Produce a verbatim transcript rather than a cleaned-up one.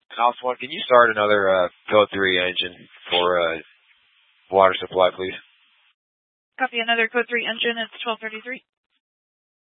House one, can you start another uh, code three engine for uh, water supply, please? Copy, another code three engine. It's twelve thirty-three.